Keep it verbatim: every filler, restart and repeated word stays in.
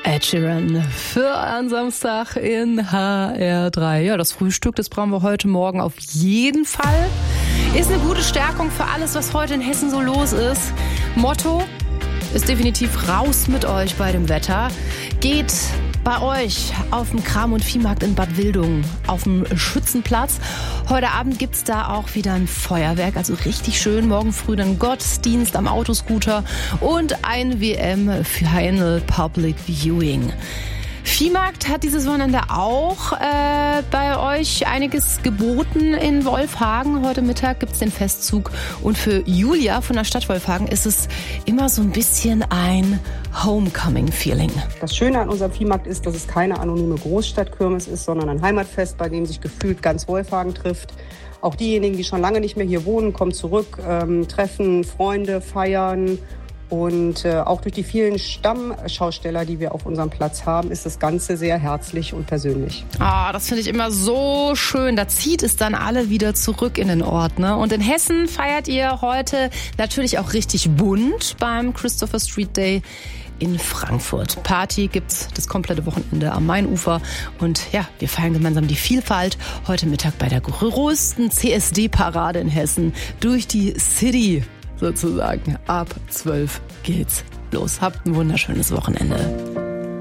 Ed Sheeran für einen Samstag in H R drei. Ja, das Frühstück, das brauchen wir heute Morgen auf jeden Fall. Ist eine gute Stärkung für alles, was heute in Hessen so los ist. Motto ist definitiv raus mit euch bei dem Wetter. Geht bei euch auf dem Kram- und Viehmarkt in Bad Wildungen auf dem Schützenplatz. Heute Abend gibt's da auch wieder ein Feuerwerk, also richtig schön. Morgen früh dann Gottesdienst am Autoscooter und ein W M Final Public Viewing. Viehmarkt hat dieses Wochenende auch äh, bei euch einiges geboten in Wolfhagen. Heute Mittag gibt's den Festzug. Und für Julia von der Stadt Wolfhagen ist es immer so ein bisschen ein Homecoming-Feeling. Das Schöne an unserem Viehmarkt ist, dass es keine anonyme Großstadtkirmes ist, sondern ein Heimatfest, bei dem sich gefühlt ganz Wolfhagen trifft. Auch diejenigen, die schon lange nicht mehr hier wohnen, kommen zurück, ähm, treffen Freunde, feiern. Und äh, auch durch die vielen Stammschausteller, die wir auf unserem Platz haben, ist das Ganze sehr herzlich und persönlich. Ah, das finde ich immer so schön. Da zieht es dann alle wieder zurück in den Ort, ne? Und in Hessen feiert ihr heute natürlich auch richtig bunt beim Christopher Street Day in Frankfurt. Party gibt's das komplette Wochenende am Mainufer. Und ja, wir feiern gemeinsam die Vielfalt heute Mittag bei der größten C S D-Parade in Hessen durch die City. Sozusagen. Ab zwölf geht's los. Habt ein wunderschönes Wochenende.